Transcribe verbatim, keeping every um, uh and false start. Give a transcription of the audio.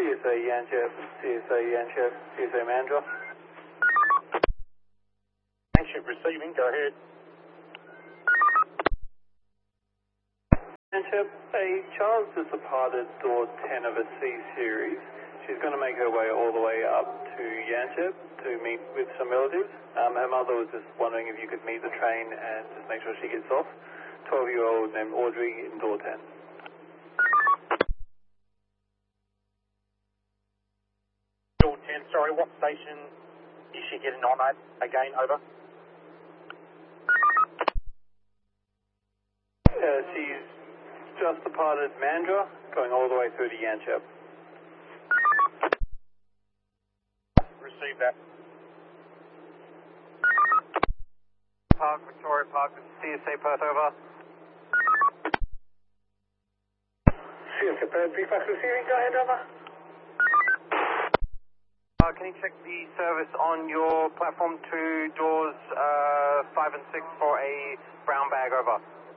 S A Yanchep, C S A Yanchep, C S A Mandra. Yanchep receiving, go ahead. Yanchep, a child just departed door ten of a C series. She's going to make her way all the way up to Yanchep to meet with some relatives. Um, her mother was just wondering if you could meet the train and just make sure she gets off. twelve-year-old named Audrey in door ten. Door ten, sorry, what station is she getting on at? Again, over. Uh, she's just departed Mandra, going all the way through to Yanchep. Receive that. Park, Victoria Park, C S A Perth, over. C S A Perth, B fast receiving, go ahead, over. Uh, can you check the service on your platform two, doors uh, five and six for a brown bag, over?